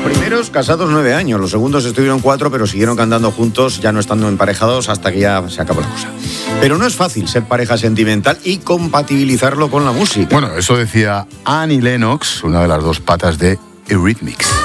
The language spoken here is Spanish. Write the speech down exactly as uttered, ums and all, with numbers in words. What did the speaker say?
primeros casados nueve años, los segundos estuvieron cuatro, pero siguieron cantando juntos, ya no estando emparejados, hasta que ya se acabó la cosa. Pero no es fácil ser pareja sentimental y compatibilizarlo con la música. Bueno, eso decía Annie Lennox, una de las dos patas de Eurythmics.